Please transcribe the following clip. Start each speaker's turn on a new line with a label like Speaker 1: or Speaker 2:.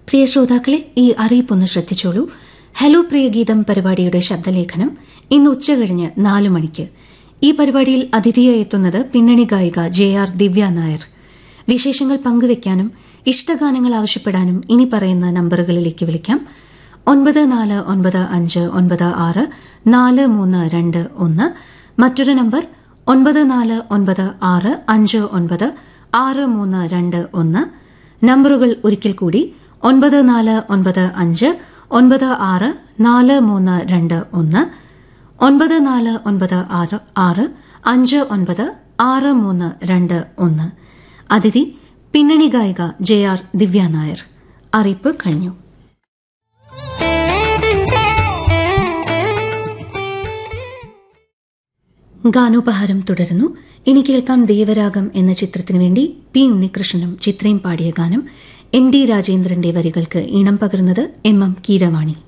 Speaker 1: പ്രിയ ശ്രോതാക്കളെ, ഈ അറിയിപ്പൊന്ന് ശ്രദ്ധിച്ചോളൂ. ഹലോ പ്രിയഗീതം പരിപാടിയുടെ ശബ്ദലേഖനം ഇന്ന് ഉച്ചകഴിഞ്ഞ് 4 മണിക്ക്. ഈ പരിപാടിയിൽ അതിഥിയായി എത്തുന്നത് പിന്നണി ഗായിക JR ദിവ്യ നായർ. വിശേഷങ്ങൾ പങ്കുവയ്ക്കാനും ഇഷ്ടഗാനങ്ങൾ ആവശ്യപ്പെടാനും ഇനി പറയുന്ന നമ്പറുകളിലേക്ക് വിളിക്കാം. 9496964321. മറ്റൊരു നമ്പർ 9496596321. നമ്പറുകൾ ഒരിക്കൽ കൂടി 9495964321, 9496596321. അതിഥി പിന്നണി ഗായിക JR ദിവ്യ നായർ. അറിയിപ്പ് കഴിഞ്ഞു. ഗാനോപഹാരം തുടരുന്നു. ഇനി കേൾക്കാം ദേവരാഗം എന്ന ചിത്രത്തിനു വേണ്ടി P. ഉണ്ണികൃഷ്ണനും ചിത്രയും പാടിയ ഗാനം. MD രാജേന്ദ്രന്റെ വരികൾക്ക് ഈണം പകർന്നത് MM കീരവാണി.